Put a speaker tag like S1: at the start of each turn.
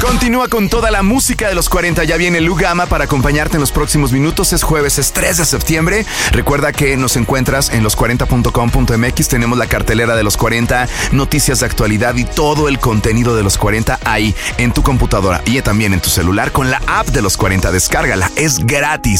S1: Continúa con toda la música de los 40. Ya viene Lu Gama para acompañarte en los próximos minutos. Es jueves, es 3 de septiembre. Recuerda que nos encuentras en los40.com.mx. Tenemos la cartelera de los 40, noticias de actualidad y todo el contenido de los 40 ahí en tu computadora y también en tu celular con la app de los 40. Descárgala, es gratis.